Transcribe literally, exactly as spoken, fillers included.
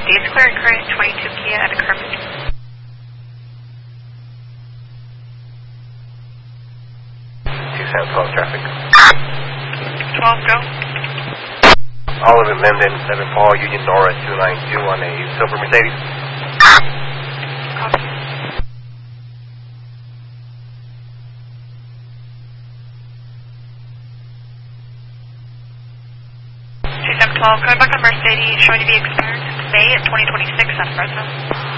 Days clear and current twenty-two Kia at the Kermit. two seven twelve traffic. twelve, go. Oliver Linden, seven Paul, Union Nora two nine two on a silver Mercedes. Copy. two seven twelve, going back on Mercedes, showing to be expired since May of twenty twenty-six on Fresno.